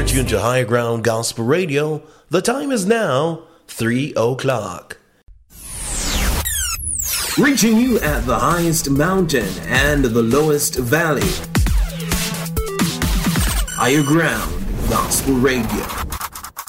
You're tuned to High Ground Gospel Radio. The time is now 3 o'clock. Reaching you at the highest mountain and the lowest valley. Higher Ground Gospel Radio.